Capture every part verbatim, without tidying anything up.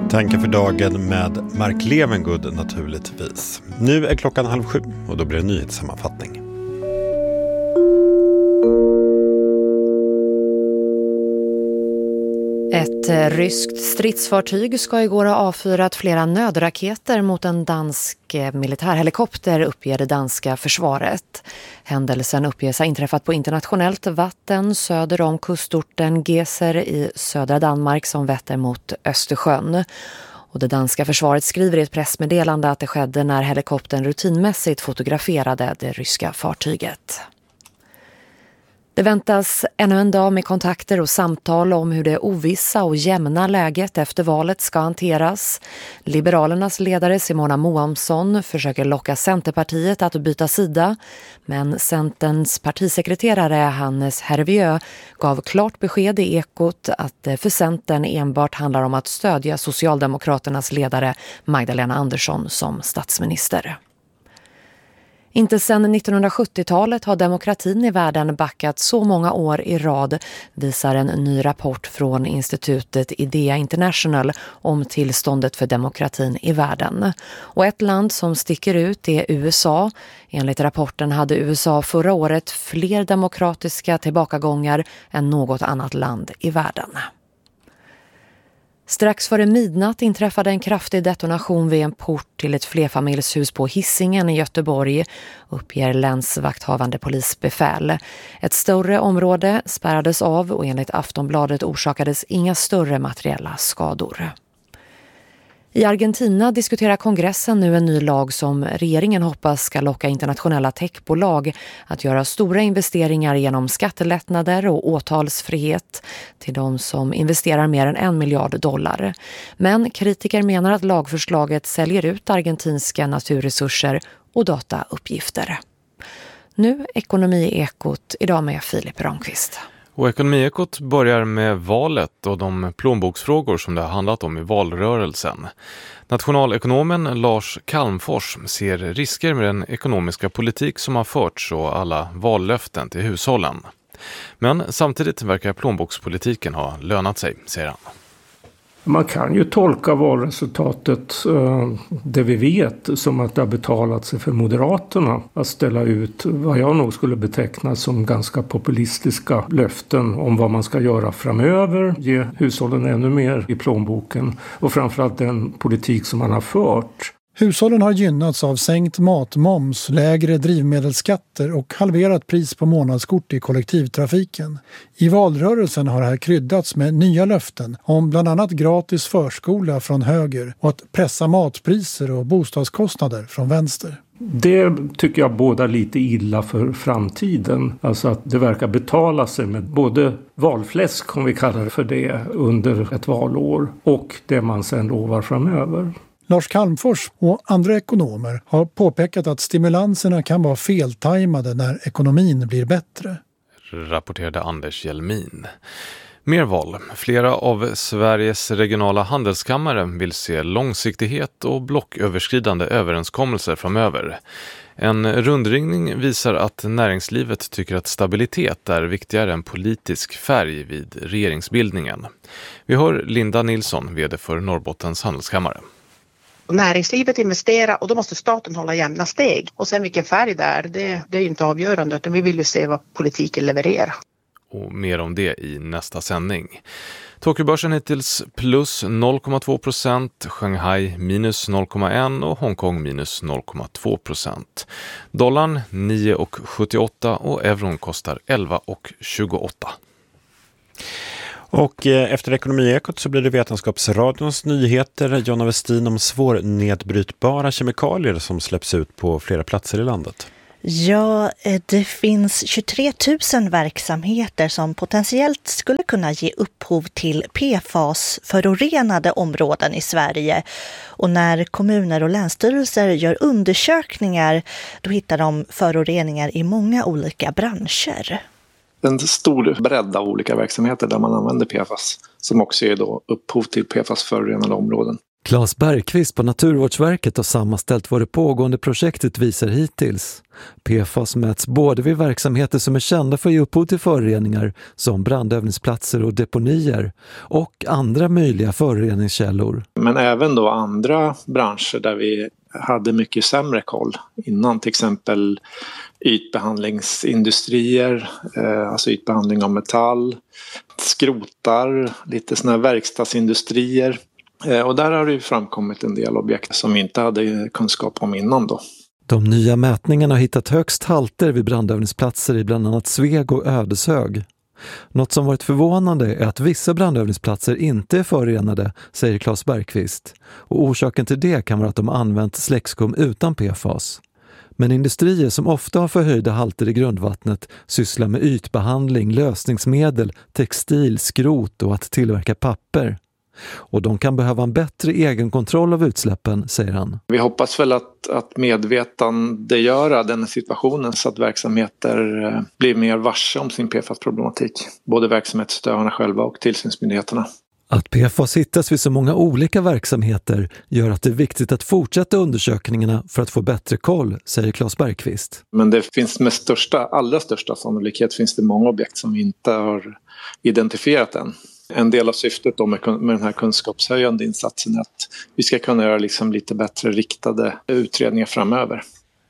Tankar för dagen med Mark Levengood naturligtvis. Nu är klockan halv sju och då blir det en nyhetssammanfattning. Ett ryskt stridsfartyg ska igår ha avfyrat flera nödraketer mot en dansk militärhelikopter, uppger det danska försvaret. Händelsen uppges ha inträffat på internationellt vatten söder om kustorten Geser i södra Danmark som vetter mot Östersjön. Och det danska försvaret skriver i ett pressmeddelande att det skedde när helikoptern rutinmässigt fotograferade det ryska fartyget. Det väntas ännu en dag med kontakter och samtal om hur det ovissa och jämna läget efter valet ska hanteras. Liberalernas ledare Simona Moamsson försöker locka Centerpartiet att byta sida, men Centerns partisekreterare Hannes Hervieu gav klart besked i Ekot att det för Centern enbart handlar om att stödja Socialdemokraternas ledare Magdalena Andersson som statsminister. Inte sedan nittonhundrasjuttiotalet har demokratin i världen backat så många år i rad, visar en ny rapport från institutet Idea International om tillståndet för demokratin i världen. Och ett land som sticker ut är U S A. Enligt rapporten hade U S A förra året fler demokratiska tillbakagångar än något annat land i världen. Strax före midnatt inträffade en kraftig detonation vid en port till ett flerfamiljshus på Hisingen i Göteborg, uppger länsvakthavande polisbefäl. Ett större område spärrades av och enligt Aftonbladet orsakades inga större materiella skador. I Argentina diskuterar kongressen nu en ny lag som regeringen hoppas ska locka internationella techbolag att göra stora investeringar genom skattelättnader och åtalsfrihet till de som investerar mer än en miljard dollar. Men kritiker menar att lagförslaget säljer ut argentinska naturresurser och datauppgifter. Nu Ekonomi-ekot, idag med Filip Ramqvist. Och Ekonomiekot börjar med valet och de plånboksfrågor som det har handlat om i valrörelsen. Nationalekonomen Lars Calmfors ser risker med den ekonomiska politik som har förts och alla vallöften till hushållen. Men samtidigt verkar plånbokspolitiken ha lönat sig, säger han. Man kan ju tolka valresultatet, det vi vet, som att det har betalat sig för Moderaterna att ställa ut vad jag nog skulle beteckna som ganska populistiska löften om vad man ska göra framöver, ge hushållen ännu mer i plånboken och framförallt den politik som man har fört. Hushållen har gynnats av sänkt matmoms, lägre drivmedelsskatter och halverat pris på månadskort i kollektivtrafiken. I valrörelsen har det här kryddats med nya löften om bland annat gratis förskola från höger och att pressa matpriser och bostadskostnader från vänster. Det tycker jag båda lite illa för framtiden. Alltså att det verkar betala sig med både valfläsk, om vi kallar det för det, under ett valår och det man sen lovar framöver. Lars Calmfors och andra ekonomer har påpekat att stimulanserna kan vara feltajmade när ekonomin blir bättre. Rapporterade Anders Hjelmin. Mer val. Flera av Sveriges regionala handelskammare vill se långsiktighet och blocköverskridande överenskommelser framöver. En rundringning visar att näringslivet tycker att stabilitet är viktigare än politisk färg vid regeringsbildningen. Vi hör Linda Nilsson, vd för Norrbottens handelskammare. Näringslivet investerar och då måste staten hålla jämna steg. Och sen vilken färg det är, det, det är ju inte avgörande, utan vi vill ju se vad politiken levererar. Och mer om det i nästa sändning. Tokyobörsen hittills plus noll komma två procent, Shanghai minus noll komma ett och Hongkong minus noll komma två procent. Dollarn nio komma sjuttioåtta och euron kostar elva komma tjugoåtta. Och efter Ekonomiekot så blir det Vetenskapsradions nyheter. Jonna Westin om svårnedbrytbara kemikalier som släpps ut på flera platser i landet. Ja, det finns tjugotre tusen verksamheter som potentiellt skulle kunna ge upphov till P F A S-förorenade områden i Sverige. Och när kommuner och länsstyrelser gör undersökningar, då hittar de föroreningar i många olika branscher. En stor bredd av olika verksamheter där man använder P F A S som också är då upphov till P F A S-förorenade områden. Claes Bergqvist på Naturvårdsverket har sammanställt vad det pågående projektet visar hittills. P F A S mäts både vid verksamheter som är kända för att ge upphov till föroreningar som brandövningsplatser och deponier och andra möjliga föroreningskällor. Men även då andra branscher där vi hade mycket sämre koll innan, till exempel ytbehandlingsindustrier, eh, alltså ytbehandling av metall, skrotar, lite såna här verkstadsindustrier. Eh, och där har det ju framkommit en del objekt som vi inte hade kunskap om innan då. De nya mätningarna har hittat högst halter vid brandövningsplatser i bland annat Sveg och Ödeshög. Något som varit förvånande är att vissa brandövningsplatser inte är förorenade, säger Claes Bergqvist. Och orsaken till det kan vara att de använt släckskum utan P F A S. Men industrier som ofta har förhöjda halter i grundvattnet sysslar med ytbehandling, lösningsmedel, textil, skrot och att tillverka papper. Och de kan behöva en bättre egenkontroll av utsläppen, säger han. Vi hoppas väl att, att medvetandegöra den situationen så att verksamheter blir mer varse om sin P F A S-problematik. Både verksamhetsutövarna själva och tillsynsmyndigheterna. Att P F A S hittas vid så många olika verksamheter gör att det är viktigt att fortsätta undersökningarna för att få bättre koll, säger Claes Bergqvist. Men det finns med största, allra största sannolikhet finns det många objekt som vi inte har identifierat än. En del av syftet då med, med den här kunskapshöjande insatsen är att vi ska kunna göra liksom lite bättre riktade utredningar framöver.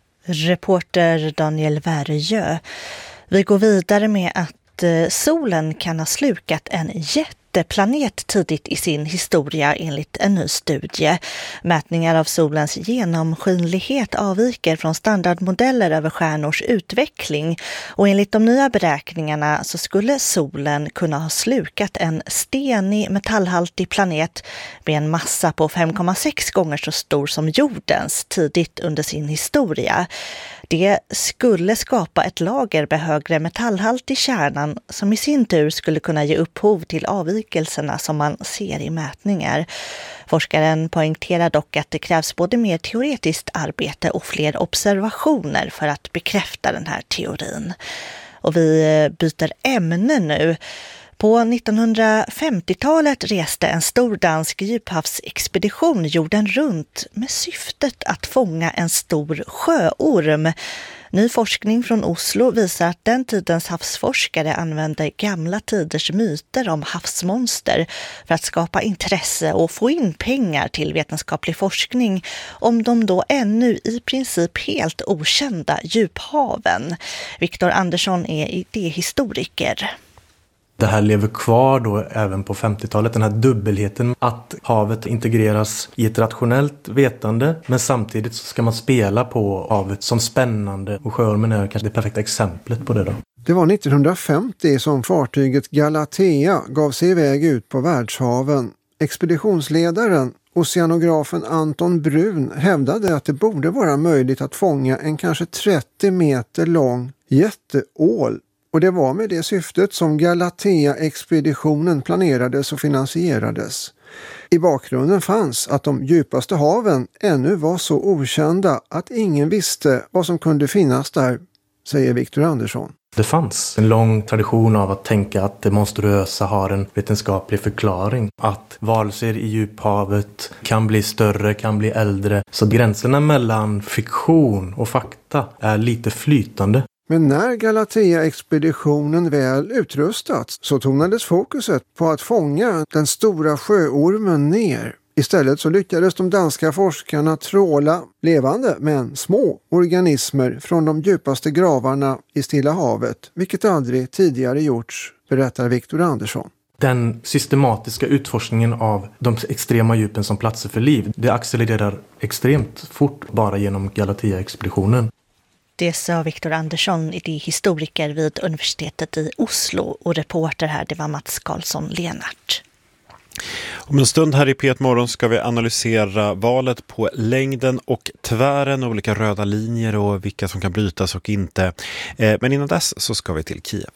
Reporter Daniel Värjö. Vi går vidare med att solen kan ha slukat en jätteplanet tidigt i sin historia enligt en ny studie. Mätningar av solens genomskinlighet avviker från standardmodeller över stjärnors utveckling och enligt de nya beräkningarna så skulle solen kunna ha slukat en stenig metallhaltig planet med en massa på fem komma sex gånger så stor som jordens tidigt under sin historia. Det skulle skapa ett lager med högre metallhalt i kärnan som i sin tur skulle kunna ge upphov till avvikelserna som man ser i mätningar. Forskaren poängterar dock att det krävs både mer teoretiskt arbete och fler observationer för att bekräfta den här teorin. Och vi byter ämne nu. På nittonhundrafemtiotalet reste en stor dansk djuphavsexpedition jorden runt med syftet att fånga en stor sjöorm. Ny forskning från Oslo visar att den tidens havsforskare använde gamla tiders myter om havsmonster för att skapa intresse och få in pengar till vetenskaplig forskning om de då ännu i princip helt okända djuphaven. Viktor Andersson är idéhistoriker. Det här lever kvar då även på femtiotalet, den här dubbelheten att havet integreras i ett rationellt vetande men samtidigt så ska man spela på havet som spännande och sjöormen är kanske det perfekta exemplet på det då. Det var nittonhundrafemtio som fartyget Galatea gav sig iväg ut på världshaven. Expeditionsledaren, oceanografen Anton Brun, hävdade att det borde vara möjligt att fånga en kanske trettio meter lång jätteål. Och det var med det syftet som Galatea-expeditionen planerades och finansierades. I bakgrunden fanns att de djupaste haven ännu var så okända att ingen visste vad som kunde finnas där, säger Viktor Andersson. Det fanns en lång tradition av att tänka att det monstruösa har en vetenskaplig förklaring. Att varelser i djuphavet kan bli större, kan bli äldre. Så gränserna mellan fiktion och fakta är lite flytande. Men när Galatea-expeditionen väl utrustats så tonades fokuset på att fånga den stora sjöormen ner. Istället så lyckades de danska forskarna tråla levande men små organismer från de djupaste gravarna i Stilla havet, vilket aldrig tidigare gjorts, berättar Viktor Andersson. Den systematiska utforskningen av de extrema djupen som platser för liv, det accelererar extremt fort bara genom Galatea-expeditionen. Det sa Viktor Andersson, idéhistoriker vid universitetet i Oslo, och reporter här det var Mats Karlsson-Lenart. Om en stund här i P ett Morgon ska vi analysera valet på längden och tvären, olika röda linjer och vilka som kan brytas och inte. Men innan dess så ska vi till Kiev.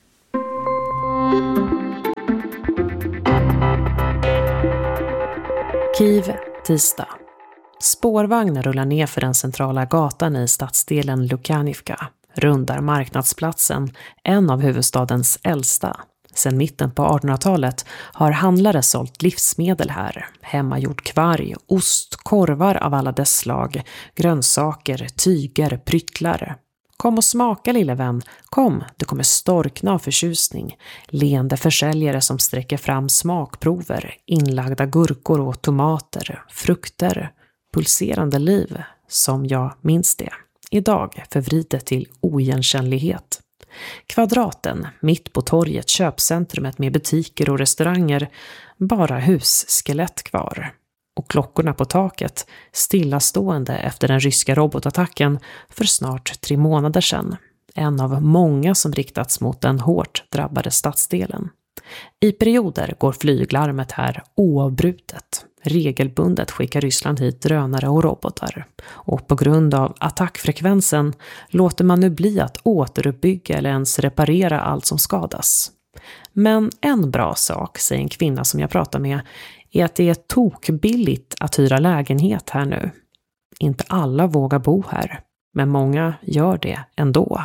Kiev, tisdag. Spårvagnar rullar ner för den centrala gatan i stadsdelen Lukanivka, rundar marknadsplatsen, en av huvudstadens äldsta. Sedan mitten på artonhundratalet har handlare sålt livsmedel här. Hemmagjord kvarg, ost, korvar av alla dess slag, grönsaker, tyger, pryttlar. Kom och smaka lille vän, kom, du kommer storkna av förtjusning. Leende försäljare som sträcker fram smakprover, inlagda gurkor och tomater, frukter, pulserande liv, som jag minns det. Idag förvridet till oigenkännlighet. Kvadraten, mitt på torget, köpcentrumet med butiker och restauranger, bara husskelett kvar. Och klockorna på taket, stillastående efter den ryska robotattacken för snart tre månader sedan. En av många som riktats mot den hårt drabbade stadsdelen. I perioder går flyglarmet här oavbrutet. Regelbundet skickar Ryssland hit drönare och robotar. Och på grund av attackfrekvensen låter man nu bli att återuppbygga eller ens reparera allt som skadas. Men en bra sak, säger en kvinna som jag pratar med, är att det är tokbilligt att hyra lägenhet här nu. Inte alla vågar bo här, men många gör det ändå.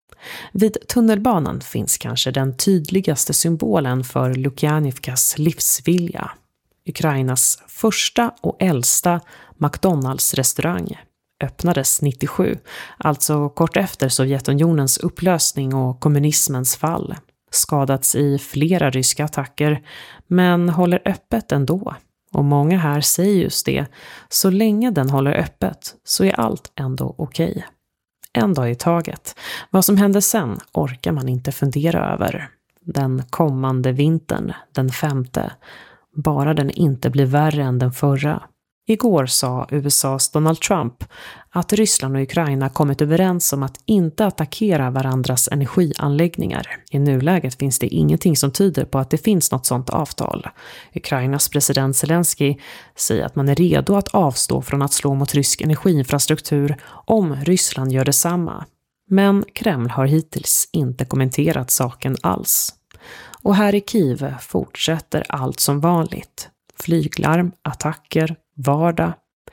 Vid tunnelbanan finns kanske den tydligaste symbolen för Lukjanivkas livsvilja. Ukrainas första och äldsta McDonalds-restaurang öppnades nittiosju, alltså kort efter Sovjetunionens upplösning och kommunismens fall. Skadats i flera ryska attacker, men håller öppet ändå. Och många här säger just det, så länge den håller öppet så är allt ändå okej. En dag i taget. Vad som händer sen orkar man inte fundera över. Den kommande vintern, den femte, bara den inte blir värre än den förra. Igår sa U S A:s Donald Trump att Ryssland och Ukraina kommit överens om att inte attackera varandras energianläggningar. I nuläget finns det ingenting som tyder på att det finns något sådant avtal. Ukrainas president Zelensky säger att man är redo att avstå från att slå mot rysk energiinfrastruktur om Ryssland gör detsamma. Men Kreml har hittills inte kommenterat saken alls. Och här i Kiev fortsätter allt som vanligt. Flyglarm, attacker, vardag.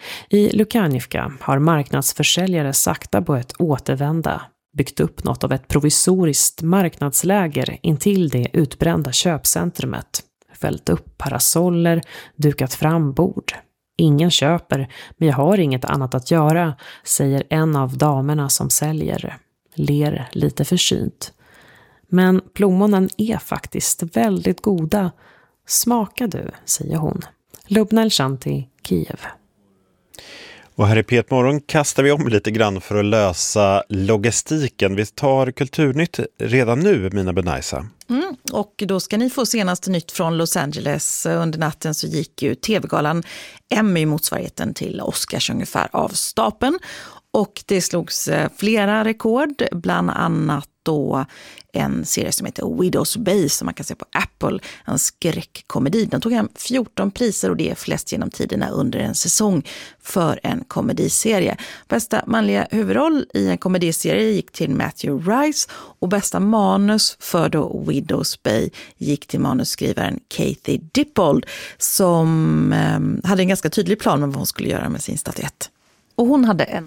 I Lukjanivka har marknadsförsäljare sakta börjat återvända, byggt upp något av ett provisoriskt marknadsläger intill det utbrända köpcentrumet, fällt upp parasoller, dukat fram bord. Ingen köper, men jag har inget annat att göra, säger en av damerna som säljer, ler lite försynt. Men plommonen är faktiskt väldigt goda. Smaka du, säger hon. Lubna Elshanti, Kiev. Och här i P ett Morgon kastar vi om lite grann för att lösa logistiken. Vi tar Kulturnytt redan nu, Mina Benaisa. Mm, och då ska ni få senaste nytt från Los Angeles. Under natten så gick ju tv-galan Emmy, motsvarigheten till Oscars ungefär, av stapeln. Och det slogs flera rekord, bland annat då en serie som heter Widow's Bay som man kan se på Apple, en skräckkomedi. Den tog hem fjorton priser och det är flest genom tiderna under en säsong för en komediserie. Bästa manliga huvudroll i en komediserie gick till Matthew Rice och bästa manus för då Widow's Bay gick till manusskrivaren Kathy Dippold som eh, hade en ganska tydlig plan om vad hon skulle göra med sin statyett. Och hon hade en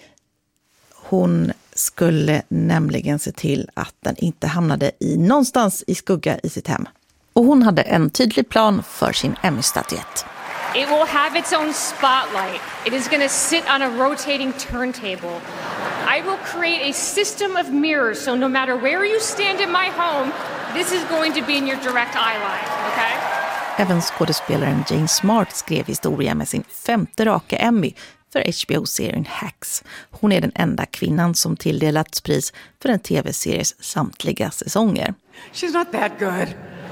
Hon skulle nämligen se till att den inte hamnade i någonstans i skugga i sitt hem. Och hon hade en tydlig plan för sin Emmy-statyett. It will have its own spotlight. It is going to sit on a rotating turntable. I will create a system of mirrors, so no matter where you stand in my home, this is going to be in your direct eye line, okay? Även skådespelaren Jane Smart skrev historia med sin femte raka Emmy för H B O-serien Hacks. Hon är den enda kvinnan som tilldelats pris för en tv-series samtliga säsonger. She's not that good.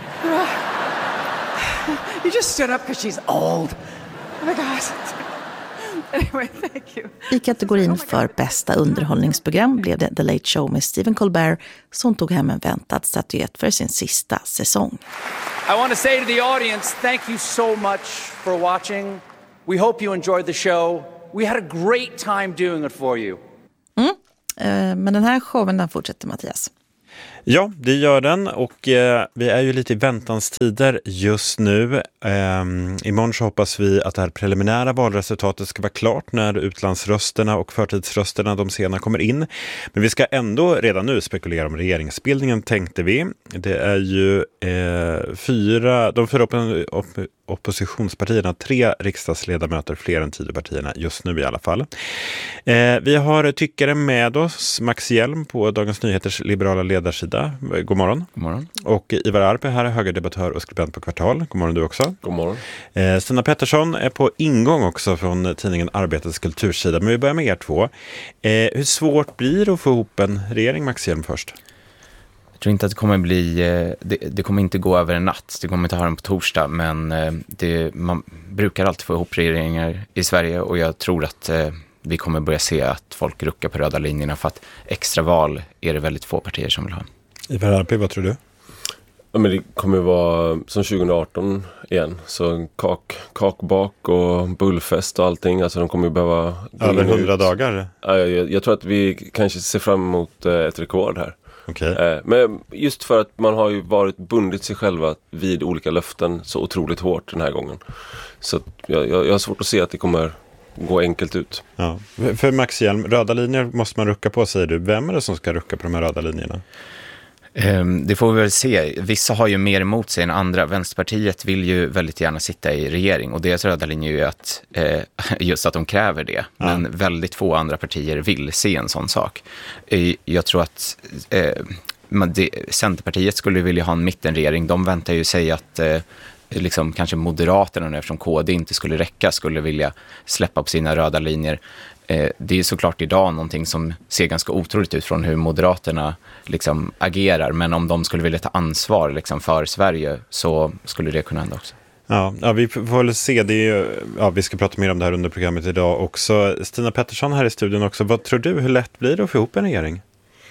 You just stood up because she's old. Oh my gosh. Anyway, thank you. I kategorin för bästa underhållningsprogram blev det The Late Show med Stephen Colbert som tog hem en väntad statyett för sin sista säsong. I want to say to the audience, thank you so much for watching. We hope you enjoyed the show. We had a great time doing it for you. Mm. Eh, men den här showen den fortsätter, Mattias. Ja, det gör den och eh, vi är ju lite i väntanstider just nu. Eh, imorgon så hoppas vi att det här preliminära valresultatet ska vara klart när utlandsrösterna och förtidsrösterna de sena kommer in. Men vi ska ändå redan nu spekulera om regeringsbildningen, tänkte vi. Det är ju eh, fyra, de fyra op- op- oppositionspartierna. Tre riksdagsledamöter, fler än Tidöpartierna just nu i alla fall. Eh, vi har tyckare med oss, Max Hjelm på Dagens Nyheters liberala ledarsida. God morgon. God morgon. Och Ivar Arpi här, högerdebattör och skribent på Kvartal. God morgon du också. God morgon. Eh, Stina Pettersson är på ingång också från tidningen Arbetets kultursida. Men vi börjar med er två. Eh, hur svårt blir det att få ihop en regering, Max Hjelm, först? Jag tror inte att det kommer bli, det, det kommer inte gå över en natt. Det kommer inte ha den på torsdag, men det, man brukar alltid få ihop regeringar i Sverige och jag tror att vi kommer börja se att folk ruckar på röda linjerna för att extraval är det väldigt få partier som vill ha. Ivar Arpi, vad tror du? Ja, men det kommer vara som tjugo arton igen. Så kak, kakbak och bullfest och allting. Alltså de kommer ju behöva... Över hundra dagar? Ja, jag, jag tror att vi kanske ser fram emot ett rekord här. Okay. Men just för att man har ju varit bundit sig själva vid olika löften så otroligt hårt den här gången. Så jag, jag har svårt att se att det kommer gå enkelt ut. Ja. För Max Hjelm, röda linjer måste man rucka på, säger du. Vem är det som ska rucka på de här röda linjerna? Det får vi väl se. Vissa har ju mer emot sig än andra. Vänsterpartiet vill ju väldigt gärna sitta i regering och deras röda linje är ju att, eh, just att de kräver det. Ja. Men väldigt få andra partier vill se en sån sak. Jag tror att eh, det, Centerpartiet skulle vilja ha en mittenregering. De väntar ju sig att eh, liksom kanske Moderaterna, eftersom K D inte skulle räcka, skulle vilja släppa på sina röda linjer. Det är såklart idag någonting som ser ganska otroligt ut från hur Moderaterna liksom agerar. Men om de skulle vilja ta ansvar liksom för Sverige så skulle det kunna hända också. Ja, ja, vi får väl se. Det är ju, ja, vi ska prata mer om det här under programmet idag också. Stina Pettersson här i studion också. Vad tror du, hur lätt blir det att få ihop en regering?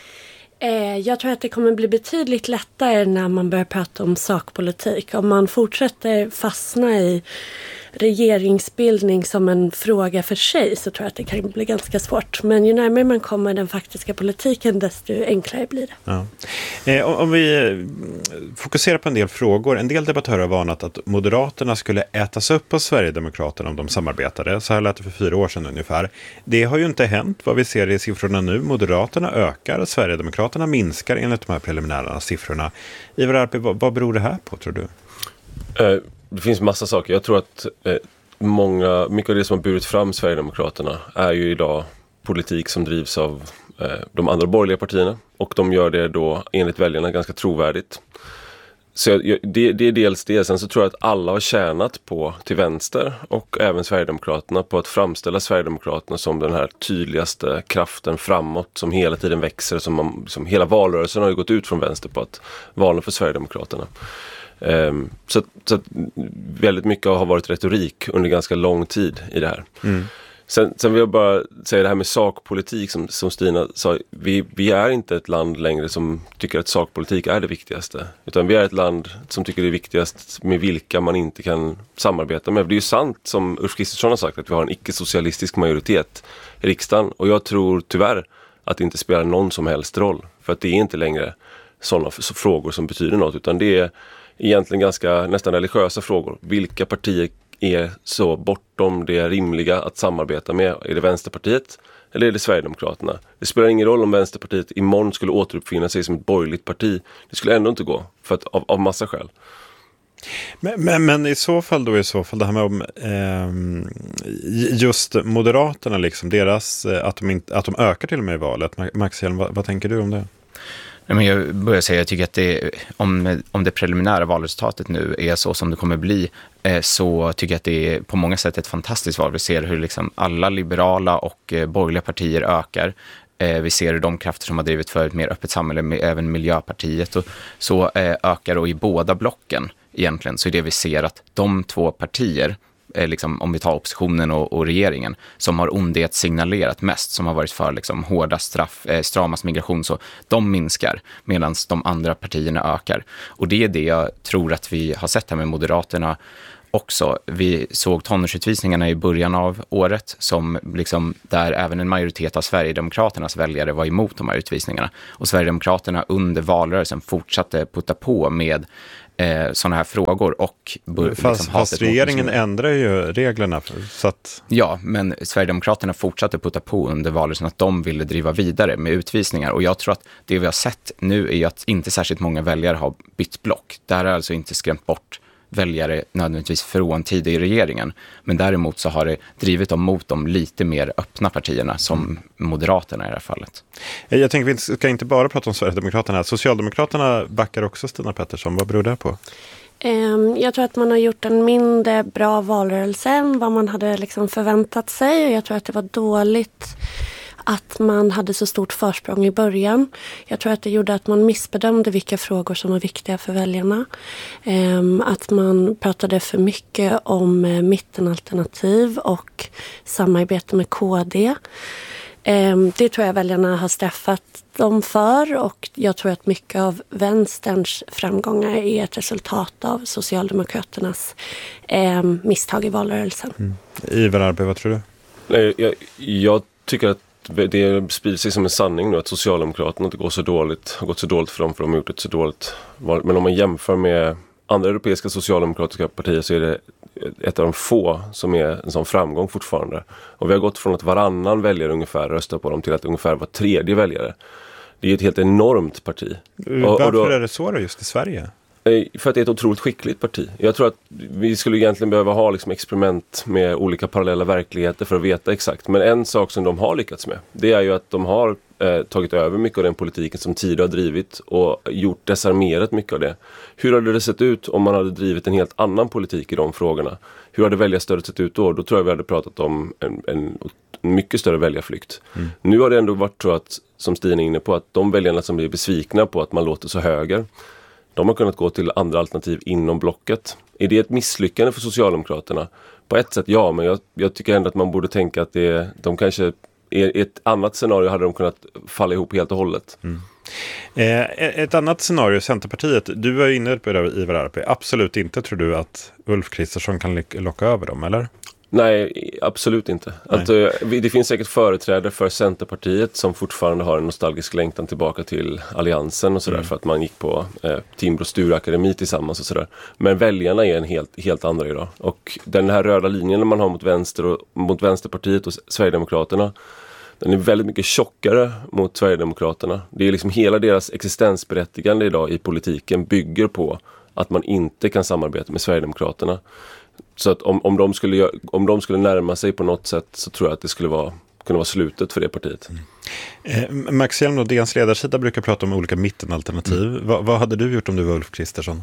Jag tror att det kommer bli betydligt lättare när man börjar prata om sakpolitik. Om man fortsätter fastna i regeringsbildning som en fråga för sig så tror jag att det kan bli ganska svårt. Men ju närmare man kommer den faktiska politiken desto enklare blir det. Ja. Eh, om vi fokuserar på en del frågor. En del debattörer har varnat att Moderaterna skulle ätas upp av Sverigedemokraterna om de samarbetade. Så här lät det för fyra år sedan ungefär. Det har ju inte hänt vad vi ser i siffrorna nu. Moderaterna ökar, Sverigedemokraterna minskar enligt de här preliminära siffrorna. Ivar Arpi, vad, vad beror det här på tror du? Eh. Det finns massa saker. Jag tror att eh, många, mycket av det som har burit fram Sverigedemokraterna är ju idag politik som drivs av eh, de andra borgerliga partierna. Och de gör det då enligt väljarna ganska trovärdigt. Så jag, det, det är dels det. Sen så tror jag att alla har tjänat på till vänster och även Sverigedemokraterna på att framställa Sverigedemokraterna som den här tydligaste kraften framåt som hela tiden växer. Som, man, som hela valrörelsen har ju gått ut från vänster på att varna för Sverigedemokraterna. Um, så, så väldigt mycket har varit retorik under ganska lång tid i det här. Mm. Sen, sen vill jag bara säga det här med sakpolitik som, som Stina sa. Vi, vi är inte ett land längre som tycker att sakpolitik är det viktigaste. Utan vi är ett land som tycker det är viktigast med vilka man inte kan samarbeta med. Det är ju sant som Ulf Kristersson har sagt att vi har en icke-socialistisk majoritet i riksdagen. Och jag tror tyvärr att det inte spelar någon som helst roll. För att det är inte längre sådana frågor som betyder något utan det är egentligen ganska nästan religiösa frågor. Vilka partier är så bortom det rimliga att samarbeta med? Är det Vänsterpartiet eller är det Sverigedemokraterna? Det spelar ingen roll om Vänsterpartiet imorgon skulle återuppfinna sig som ett borgerligt parti. Det skulle ändå inte gå för att, av, av massa skäl. Men, men, men i så fall då i så fall det här med om, eh, just Moderaterna liksom, deras, att de, inte, att de ökar till och med i valet. Max Hjelm, vad, vad tänker du om det? Men jag börjar säga, jag tycker att det, om, om det preliminära valresultatet nu är så som det kommer bli eh, så tycker jag att det är på många sätt ett fantastiskt val. Vi ser hur liksom alla liberala och eh, borgerliga partier ökar. Eh, vi ser hur de krafter som har drivit för ett mer öppet samhälle, med, även Miljöpartiet och så eh, ökar och i båda blocken egentligen så är det vi ser att de två partier liksom, om vi tar oppositionen och, och regeringen som har ondhet signalerat mest, som har varit för liksom, hårda straff, eh, stramast migration, så de minskar medan de andra partierna ökar. Och det är det jag tror att vi har sett här med Moderaterna också. Vi såg tonårsutvisningarna i början av året som liksom, där även en majoritet av Sverigedemokraternas väljare var emot de här utvisningarna. Och Sverigedemokraterna under valrörelsen fortsatte putta på med eh, sådana här frågor. Och bör, fast, liksom, fast regeringen ändrar ju reglerna. För, så att... Ja, men Sverigedemokraterna fortsatte putta på under valrörelsen att de ville driva vidare med utvisningar. Och jag tror att det vi har sett nu är att inte särskilt många väljare har bytt block. Det här har alltså inte skrämt bort väljare nödvändigtvis från tidigare regeringen. Men däremot så har det drivit dem mot de lite mer öppna partierna som Moderaterna i det här fallet. Jag tänker vi ska inte bara prata om Sverigedemokraterna. Socialdemokraterna backar också Stina Pettersson. Vad beror det på? Jag tror att man har gjort en mindre bra valrörelse än vad man hade liksom förväntat sig. Och jag tror att det var dåligt att man hade så stort försprång i början. Jag tror att det gjorde att man missbedömde vilka frågor som var viktiga för väljarna. Att man pratade för mycket om mittenalternativ och samarbete med K D. Det tror jag väljarna har straffat dem för, och jag tror att mycket av vänsterns framgångar är ett resultat av Socialdemokraternas eh, misstag i valrörelsen. Mm. Ivar Arpe, vad tror du? Nej, jag, jag tycker att det sprider sig som en sanning nu att Socialdemokraterna inte går så dåligt, har gått så dåligt för dem för de har gjort ett så dåligt val. Men om man jämför med andra europeiska socialdemokratiska partier så är det ett av de få som är en sån framgång fortfarande. Och vi har gått från att varannan väljare ungefär röstar på dem till att ungefär var tredje väljare. Det är ett helt enormt parti. Varför och, och då, är det så då just i Sverige? För att det är ett otroligt skickligt parti. Jag tror att vi skulle egentligen behöva ha liksom experiment med olika parallella verkligheter för att veta exakt. Men en sak som de har lyckats med, det är ju att de har eh, tagit över mycket av den politiken som tidigare har drivit och gjort desarmerat mycket av det. Hur hade det sett ut om man hade drivit en helt annan politik i de frågorna? Hur hade väljarstödet sett ut då? Då tror jag vi hade pratat om en, en, en mycket större väljarflykt. Mm. Nu har det ändå varit så att, som Stina är inne på, att de väljarna som blir besvikna på att man låter så höger, de har kunnat gå till andra alternativ inom blocket. Är det ett misslyckande för Socialdemokraterna? På ett sätt ja, men jag, jag tycker ändå att man borde tänka att det, de kanske i ett annat scenario hade de kunnat falla ihop helt och hållet. Mm. Eh, ett annat scenario, Centerpartiet, du var inne på det, Ivar Arpe. Absolut inte tror du att Ulf Kristersson kan locka över dem, eller? Nej, absolut inte. Att, det finns säkert företrädare för Centerpartiet som fortfarande har en nostalgisk längtan tillbaka till alliansen och sådär, mm. för att man gick på eh, Timbro Sture Akademi tillsammans och sådär. Men väljarna är en helt, helt andra idag. Och den här röda linjen man har mot vänster och mot Vänsterpartiet och Sverigedemokraterna, den är väldigt mycket tjockare mot Sverigedemokraterna. Det är liksom hela deras existensberättigande idag i politiken bygger på att man inte kan samarbeta med Sverigedemokraterna. Så att om, om, de skulle, om de skulle närma sig på något sätt så tror jag att det skulle vara, kunna vara slutet för det partiet. Mm. Eh, Max Hjelm och D N:s ledarsida brukar prata om olika mittenalternativ. Mm. Va, vad hade du gjort om du var Ulf Kristersson?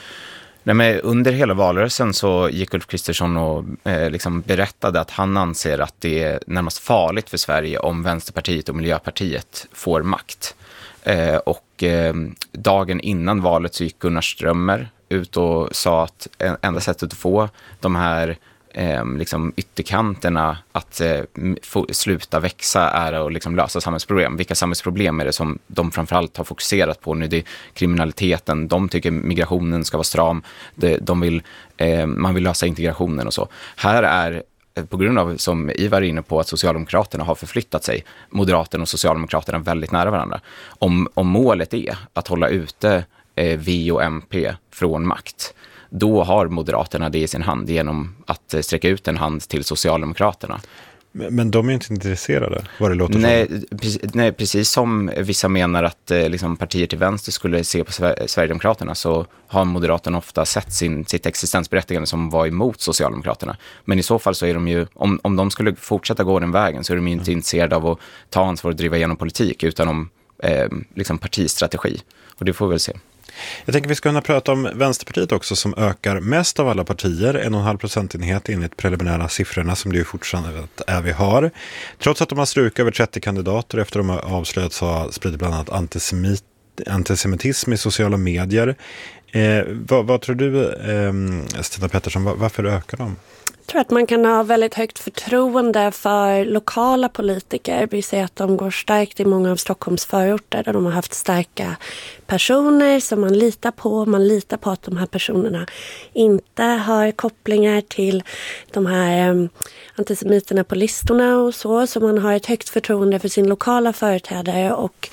Nej, men under hela valrörelsen så gick Ulf Kristersson och eh, liksom berättade att han anser att det är närmast farligt för Sverige om Vänsterpartiet och Miljöpartiet får makt. Eh, och eh, dagen innan valet så gick Gunnar Strömmer ut och sa att enda sättet att få de här eh, liksom ytterkanterna att eh, få, sluta växa är att liksom lösa samhällsproblem. Vilka samhällsproblem är det som de framförallt har fokuserat på nu? Det är kriminaliteten, de tycker migrationen ska vara stram, de, de vill, eh, man vill lösa integrationen och så. Här är på grund av, som Ivar är inne på, att Socialdemokraterna har förflyttat sig, Moderaterna och Socialdemokraterna väldigt nära varandra. Om, om målet är att hålla ute eh, V och M P från makt, då har Moderaterna det i sin hand genom att eh, sträcka ut en hand till Socialdemokraterna. Men, men de är inte intresserade, vad det låter nej, precis, nej, precis som vissa menar att eh, liksom partier till vänster skulle se på Sver- Sverigedemokraterna, så har Moderaterna ofta sett sin, sitt existensberättigande som var emot Socialdemokraterna. Men i så fall så är de ju, om, om de skulle fortsätta gå den vägen, så är de ju inte mm. intresserade av att ta ansvar och driva igenom politik, utan om eh, liksom partistrategi. Och det får vi väl se. Jag tänker vi ska kunna prata om Vänsterpartiet också, som ökar mest av alla partier, en och en halv procentenhet enligt preliminära siffrorna som det ju fortfarande är vi har. Trots att de har strukit över trettio kandidater efter de har avslöjats ha spridit bland annat antisemit, antisemitism i sociala medier. Eh, vad, vad tror du, eh, Stina Pettersson, var, varför ökar de? Jag tror att man kan ha väldigt högt förtroende för lokala politiker. Vi ser att de går starkt i många av Stockholms förorter där de har haft starka personer som man litar på. Man litar på att de här personerna inte har kopplingar till de här antisemiterna på listorna och så. Så man har ett högt förtroende för sin lokala företrädare, och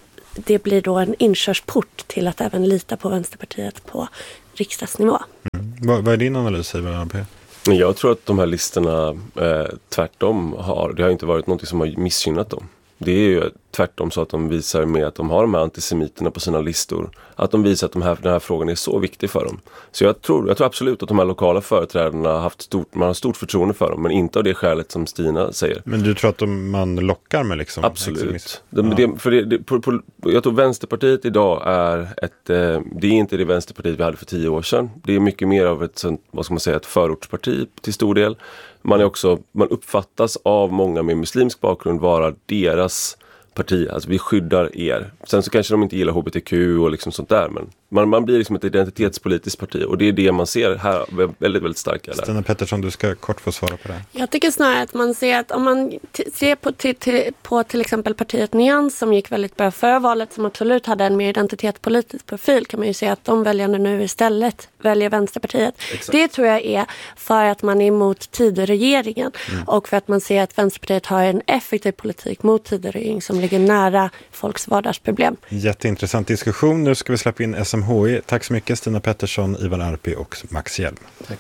det blir då en inkörsport till att även lita på Vänsterpartiet på riksdagsnivå. Mm. Vad, vad är din analys, Ivar Arpe? Jag tror att de här listorna eh, tvärtom har, det har inte varit något som har missgynnat dem. Det är ju tvärtom så att de visar med att de har de här antisemiterna på sina listor. Att de visar att de här, den här frågan är så viktig för dem. Så jag tror, jag tror absolut att de här lokala företrädarna har haft stort, man har stort förtroende för dem. Men inte av det skälet som Stina säger. Men du tror att de, man lockar med liksom? Absolut. De, ja. det, för det, det, på, på, jag tror Vänsterpartiet idag är ett, eh, det är inte det Vänsterpartiet vi hade för tio år sedan. Det är mycket mer av ett, vad ska man säga, ett förortsparti till stor del. Man är också, man uppfattas av många med muslimsk bakgrund vara deras parti, alltså vi skyddar er. Sen så kanske de inte gillar H B T Q och liksom sånt där, men man, man blir liksom ett identitetspolitiskt parti och det är det man ser här väldigt, väldigt starkt. Stina Pettersson, du ska kort få svara på det. Jag tycker snarare att man ser att om man t- ser på, t- t- på till exempel partiet Nyans som gick väldigt bra förra valet, som absolut hade en mer identitetspolitisk profil, kan man ju se att de väljarna nu istället väljer Vänsterpartiet. Exakt. Det tror jag är för att man är emot Tidöregeringen mm. och för att man ser att Vänsterpartiet har en effektiv politik mot Tidöregeringen som ligger nära folks vardagsproblem. Jätteintressant diskussion. Nu ska vi släppa in S M H I. Tack så mycket Stina Pettersson, Ivan Arpi och Max Hjelm. Tack.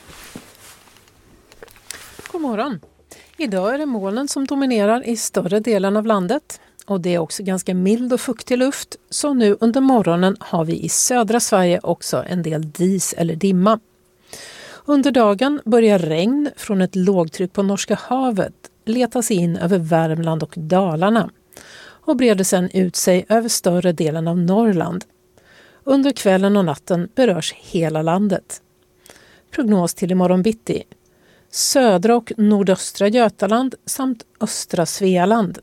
God morgon. Idag är det molnen som dominerar i större delen av landet. Och det är också ganska mild och fuktig luft. Så nu under morgonen har vi i södra Sverige också en del dis eller dimma. Under dagen börjar regn från ett lågtryck på Norska havet leta sig in över Värmland och Dalarna. Och breder sedan ut sig över större delen av Norrland. Under kvällen och natten berörs hela landet. Prognos till imorgon bitti. Södra och nordöstra Götaland samt östra Svealand.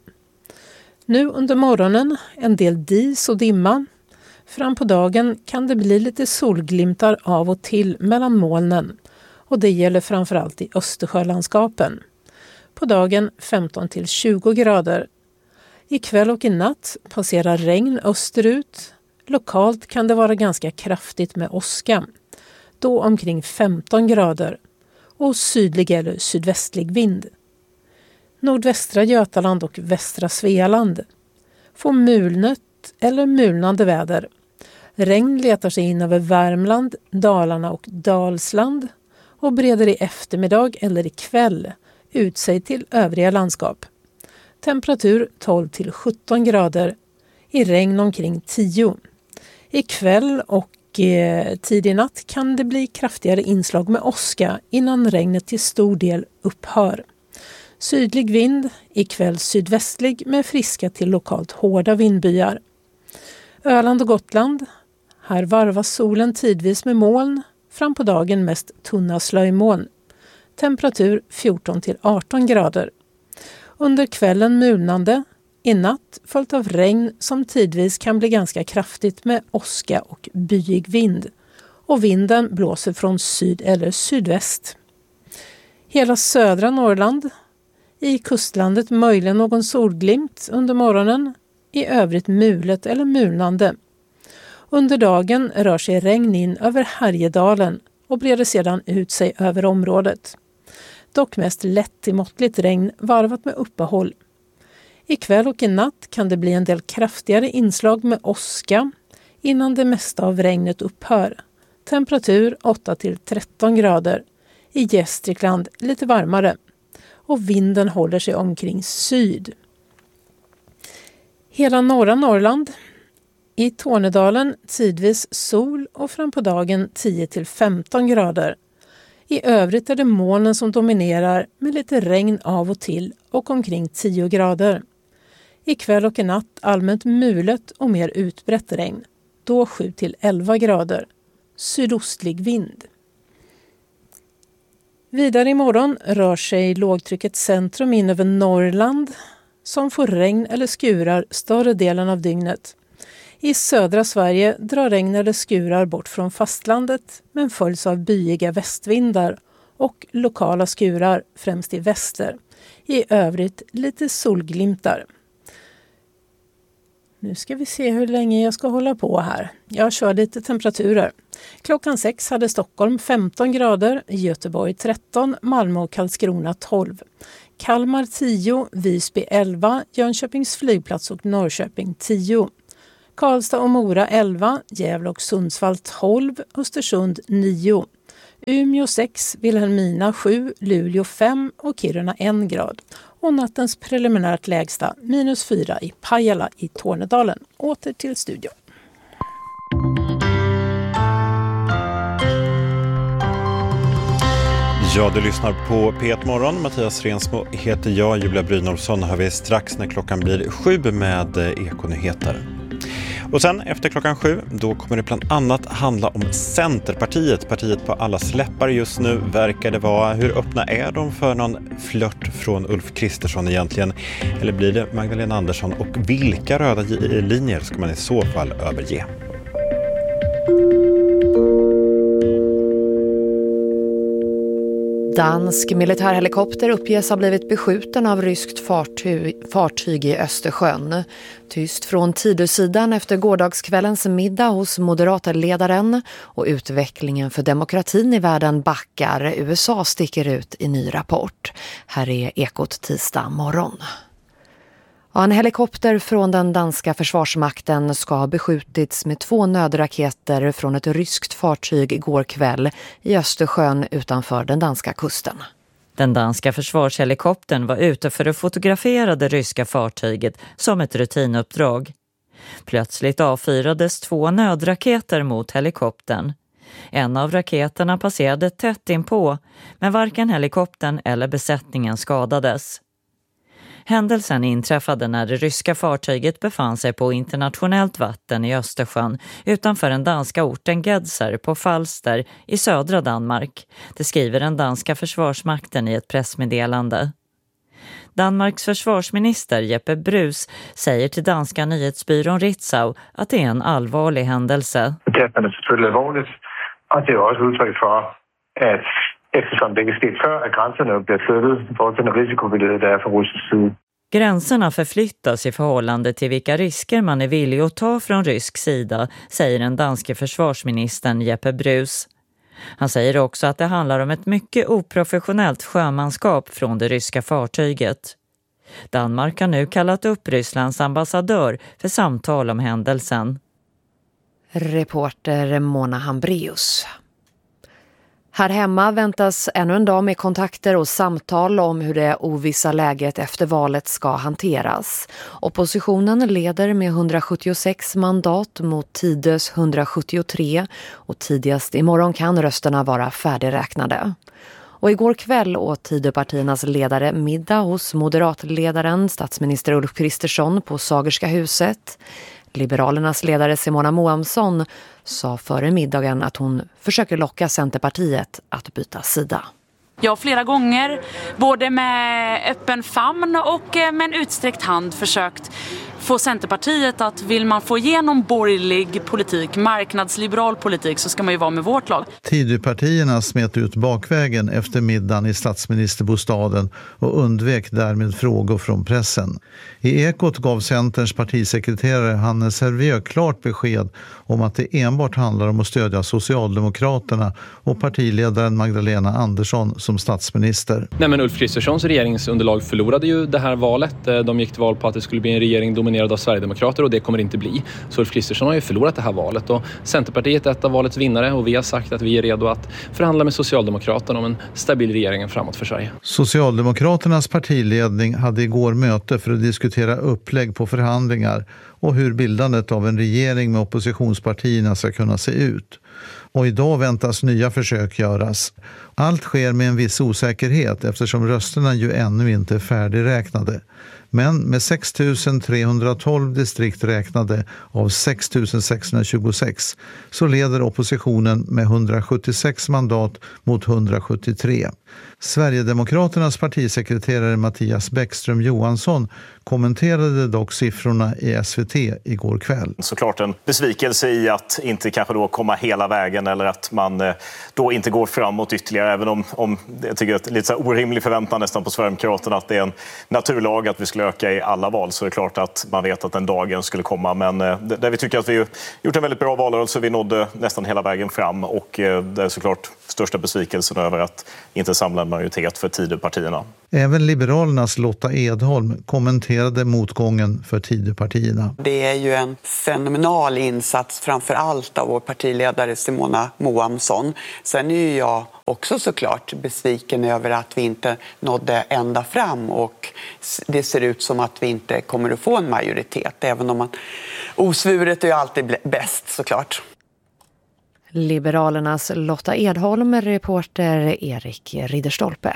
Nu under morgonen en del dis och dimma. Fram på dagen kan det bli lite solglimtar av och till mellan molnen. Och det gäller framförallt i Östersjölandskapen. På dagen femton till tjugo grader. I kväll och i natt passerar regn österut. Lokalt kan det vara ganska kraftigt med åska. Då omkring femton grader. Och sydlig eller sydvästlig vind. Nordvästra Götaland och västra Svealand får mulnet eller mulnande väder. Regn letar sig in över Värmland, Dalarna och Dalsland och breder i eftermiddag eller i kväll ut sig till övriga landskap. Temperatur tolv till sjutton grader, i regn omkring tio. I kväll och eh, tidig natt kan det bli kraftigare inslag med åska innan regnet till stor del upphör. Sydlig vind, i kväll sydvästlig med friska till lokalt hårda vindbyar. Öland och Gotland, här varvas solen tidvis med moln, fram på dagen mest tunna slöjmoln. Temperatur fjorton till arton grader. Under kvällen mulnande, i natt följt av regn som tidvis kan bli ganska kraftigt med åska och byig vind. Och vinden blåser från syd eller sydväst. Hela södra Norrland, i kustlandet möjligen någon solglimt under morgonen, i övrigt mulet eller mulnande. Under dagen rör sig regn in över Härjedalen och breder sedan ut sig över området. Dock mest lätt till måttligt regn varvat med uppehåll. I kväll och i natt kan det bli en del kraftigare inslag med åska innan det mesta av regnet upphör. Temperatur åtta till tretton grader. I Gästrikland lite varmare. Och vinden håller sig omkring syd. Hela norra Norrland. I Tornedalen tidvis sol och fram på dagen tio till femton grader. I övrigt är det molnen som dominerar med lite regn av och till och omkring tio grader. I kväll och i natt allmänt mulet och mer utbrett regn. Då sju till elva grader. Sydostlig vind. Vidare imorgon rör sig lågtryckets centrum in över Norrland som får regn eller skurar större delen av dygnet. I södra Sverige drar regn eller skurar bort från fastlandet men följs av byiga västvindar och lokala skurar främst i väster. I övrigt lite solglimtar. Nu ska vi se hur länge jag ska hålla på här. Jag kör lite temperaturer. Klockan sex hade Stockholm femton grader, Göteborg tretton, Malmö och Karlskrona tolv. Kalmar tio, Visby elva, Jönköpings flygplats och Norrköping tio. Karlstad och Mora elva, Gävle och Sundsvall tolv, Östersund nio. Umeå sex, Vilhelmina sju, Luleå fem och Kiruna en grad. och nattens preliminärt lägsta minus fyra i Pajala i Tornedalen. Åter till studion. Ja, du lyssnar på P ett Morgon. Mattias Rensmo heter jag. Julia Brynolfsson har vi strax när klockan blir sju med Ekonyheter. Och sen efter klockan sju, då kommer det bland annat handla om Centerpartiet. Partiet på alla släppar just nu verkar det vara. Hur öppna är de för någon flört från Ulf Kristersson egentligen? Eller blir det Magdalena Andersson? Och vilka röda linjer ska man i så fall överge? Dansk militärhelikopter uppges ha blivit beskjuten av ryskt fartyg, fartyg i Östersjön. Tyst från Tidösidan efter gårdagskvällens middag hos moderatledaren och utvecklingen för demokratin i världen backar. U S A sticker ut i ny rapport. Här är Ekot tisdag morgon. Ja, en helikopter från den danska försvarsmakten ska ha beskjutits med två nödraketer från ett ryskt fartyg igår kväll i Östersjön utanför den danska kusten. Den danska försvarshelikoptern var ute för att fotografera det ryska fartyget som ett rutinuppdrag. Plötsligt avfyrades två nödraketer mot helikoptern. En av raketerna passerade tätt inpå, men varken helikoptern eller besättningen skadades. Händelsen inträffade när det ryska fartyget befann sig på internationellt vatten i Östersjön utanför den danska orten Gedser på Falster i södra Danmark. Det skriver den danska försvarsmakten i ett pressmeddelande. Danmarks försvarsminister Jeppe Bruus säger till danska nyhetsbyrån Ritzau att det är en allvarlig händelse. Det är selvfølgelig allvarligt, och det är också uttryck för att eftersom det inte skett för att gränserna blir flyttat för den risikobilden där från rysk sida. Gränserna förflyttas i förhållande till vilka risker man är villig att ta från rysk sida, säger den danske försvarsministern Jeppe Bruus. Han säger också att det handlar om ett mycket oprofessionellt sjömanskap från det ryska fartyget. Danmark har nu kallat upp Rysslands ambassadör för samtal om händelsen. Reporter Mona Hambreus. Här hemma väntas ännu en dag med kontakter och samtal om hur det ovissa läget efter valet ska hanteras. Oppositionen leder med hundrasjuttiosex mandat mot Tidös hundrasjuttiotre och tidigast imorgon kan rösterna vara färdigräknade. Och igår kväll åt Tidöpartiernas ledare middag hos moderatledaren statsminister Ulf Kristersson på Sagerska huset. Liberalernas ledare Simona Moamsson sa före middagen att hon försöker locka Centerpartiet att byta sida. Jag har flera gånger, både med öppen famn och med en utsträckt hand, försökt få Centerpartiet att vill man få igenom borgerlig politik, marknadsliberal politik, så ska man ju vara med vårt lag. Tidöpartierna smet ut bakvägen efter middagen i statsministerbostaden och undvek därmed frågor från pressen. I Ekot gav Centerns partisekreterare Hannes Hervieu klart besked om att det enbart handlar om att stödja Socialdemokraterna och partiledaren Magdalena Andersson som statsminister. Nej, men Ulf Kristerssons regeringsunderlag förlorade ju det här valet. De gick till val på att det skulle bli en regering dominerad av Sverigedemokrater och det kommer inte bli. Så Ulf Kristersson har ju förlorat det här valet och Centerpartiet är ett av valets vinnare och vi har sagt att vi är redo att förhandla med Socialdemokraterna om en stabil regering framåt för Sverige. Socialdemokraternas partiledning hade igår möte för att diskutera upplägg på förhandlingar och hur bildandet av en regering med oppositionspartierna ska kunna se ut. Och idag väntas nya försök göras. Allt sker med en viss osäkerhet eftersom rösterna ju ännu inte är färdigräknade. Men med sex tusen trehundratolv distrikt räknade av sex tusen sexhundratjugosex så leder oppositionen med hundrasjuttiosex mandat mot hundrasjuttiotre. Sverigedemokraternas partisekreterare Mattias Bäckström Johansson kommenterade dock siffrorna i S V T igår kväll. Såklart en besvikelse i att inte kanske då komma hela vägen eller att man då inte går framåt ytterligare, även om, om jag tycker att det är lite så orimlig förväntan nästan på Sverigedemokraterna att det är en naturlag att vi skulle öka i alla val, så är det klart att man vet att den dagen skulle komma, men där vi tycker att vi gjort en väldigt bra valrörelse, vi nådde nästan hela vägen fram och det är såklart största besvikelsen över att inte samla en majoritet för Tidöpartierna. Även Liberalernas Lotta Edholm kommenterade motgången för Tidöpartierna. Det är ju en fenomenal insats framför allt av vår partiledare Simona Moamsson. Sen är ju jag också såklart besviken över att vi inte nådde ända fram och det ser ut som att vi inte kommer att få en majoritet, även om man osvuret är ju alltid bäst såklart. Liberalernas Lotta Edholm, reporter Erik Ridderstolpe.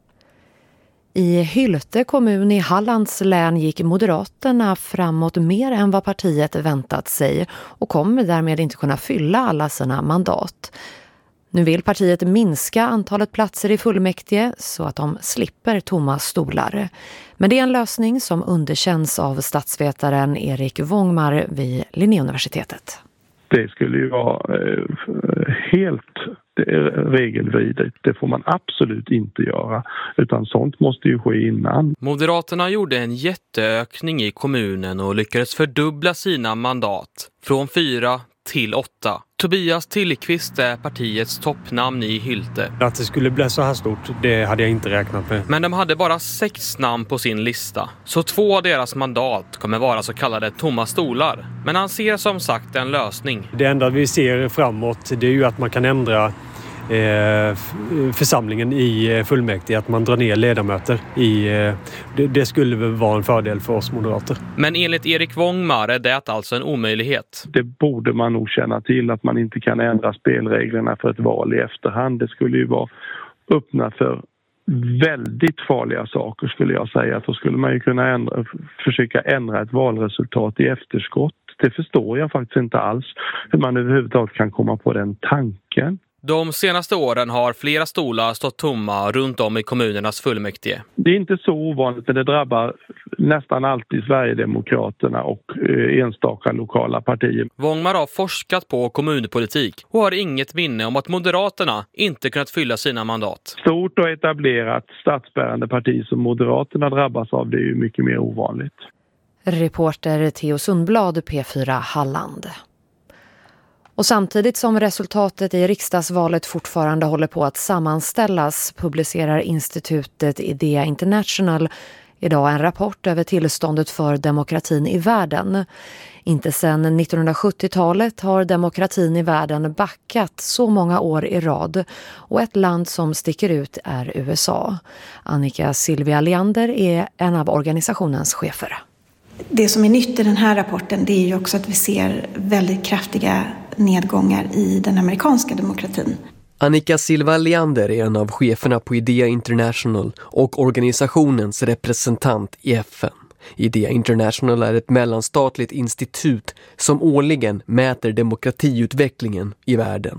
I Hylte kommun i Hallands län gick Moderaterna framåt mer än vad partiet väntat sig och kommer därmed inte kunna fylla alla sina mandat. Nu vill partiet minska antalet platser i fullmäktige så att de slipper tomma stolar. Men det är en lösning som underkänns av statsvetaren Erik Wångmar vid Linnéuniversitetet. Det skulle ju vara eh, helt regelvidrigt. Det får man absolut inte göra, utan sånt måste ju ske innan. Moderaterna gjorde en jätteökning i kommunen och lyckades fördubbla sina mandat från fyra till åtta. Tobias Tillqvist är partiets toppnamn i Hylte. Att det skulle bli så här stort, det hade jag inte räknat med. Men de hade bara sex namn på sin lista. Så två av deras mandat kommer vara så kallade tomma stolar. Men han ser som sagt en lösning. Det enda vi ser framåt, det är ju att man kan ändra eh, församlingen i fullmäktige. Att man drar ner ledamöter. I, eh, det, det skulle väl vara en fördel för oss moderater. Men enligt Erik Wångmar är det alltså en omöjlighet. Det borde man nog känna till, att man inte kan ändra spelreglerna för ett val i efterhand. Det skulle ju vara öppna för väldigt farliga saker, skulle jag säga. Då skulle man ju kunna ändra, försöka ändra ett valresultat i efterskott. Det förstår jag faktiskt inte alls hur man överhuvudtaget kan komma på den tanken. De senaste åren har flera stolar stått tomma runt om i kommunernas fullmäktige. Det är inte så ovanligt, men det drabbar nästan alltid Sverigedemokraterna och enstaka lokala partier. Wångmar har forskat på kommunpolitik och har inget minne om att Moderaterna inte kunnat fylla sina mandat. Stort och etablerat statsbärande parti som Moderaterna drabbas av, det är ju mycket mer ovanligt. Reporter Theo Sundblad, P fyra Halland. Och samtidigt som resultatet i riksdagsvalet fortfarande håller på att sammanställas publicerar institutet Idea International idag en rapport över tillståndet för demokratin i världen. Inte sedan nittonhundrasjuttiotalet har demokratin i världen backat så många år i rad och ett land som sticker ut är U S A. Annika Silvia Leander är en av organisationens chefer. Det som är nytt i den här rapporten, det är ju också att vi ser väldigt kraftiga nedgångar i den amerikanska demokratin. Annika Silva Leander är en av cheferna på Idea International och organisationens representant i F N. Idea International är ett mellanstatligt institut som årligen mäter demokratiutvecklingen i världen.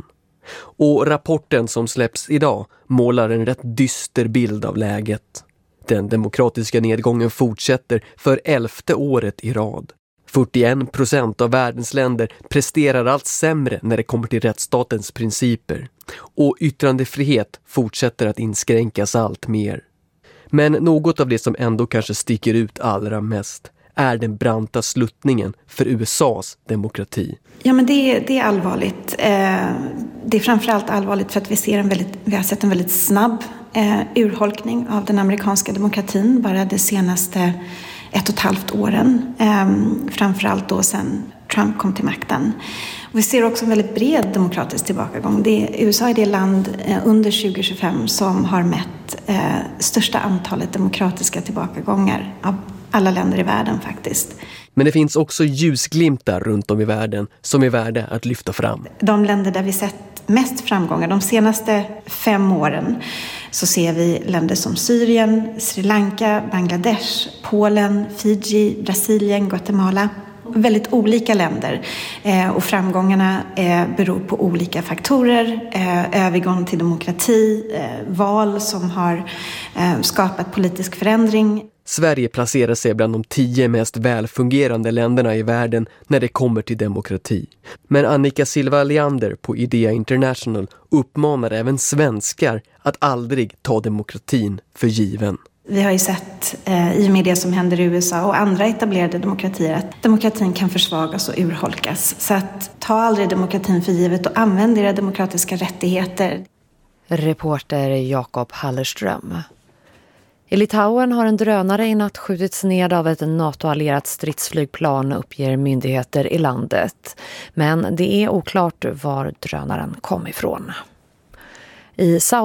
Och rapporten som släpps idag målar en rätt dyster bild av läget. Den demokratiska nedgången fortsätter för elfte året i rad. fyrtioen procent av världens länder presterar allt sämre när det kommer till rättsstatens principer. Och yttrandefrihet fortsätter att inskränkas allt mer. Men något av det som ändå kanske sticker ut allra mest är den branta sluttningen för U S A:s demokrati. Ja, men det, det är allvarligt. Eh, det är framförallt allvarligt för att vi, ser en väldigt, vi har sett en väldigt snabb eh, urholkning av den amerikanska demokratin bara de senaste ett och ett halvt åren. Eh, framförallt då sedan Trump kom till makten. Och vi ser också en väldigt bred demokratisk tillbakagång. Det är, U S A är det land eh, under tjugo tjugofem som har mätt eh, största antalet demokratiska tillbakagångar av alla länder i världen faktiskt. Men det finns också ljusglimtar runt om i världen som är värda att lyfta fram. De länder där vi sett mest framgångar de senaste fem åren så ser vi länder som Syrien, Sri Lanka, Bangladesh, Polen, Fiji, Brasilien, Guatemala. Väldigt olika länder eh, och framgångarna eh, beror på olika faktorer. Eh, övergång till demokrati, eh, val som har eh, skapat politisk förändring. Sverige placerar sig bland de tio mest välfungerande länderna i världen när det kommer till demokrati. Men Annika Silva Leander på Idea International uppmanar även svenskar att aldrig ta demokratin för given. Vi har ju sett eh, i och med det som händer i U S A och andra etablerade demokratier att demokratin kan försvagas och urholkas. Så att ta aldrig demokratin för givet och använd era demokratiska rättigheter. Reporter Jakob Hallerström. I Litauen har en drönare i natt skjutits ned av ett NATO-allierat stridsflygplan, uppger myndigheter i landet. Men det är oklart var drönaren kom ifrån. I Saudi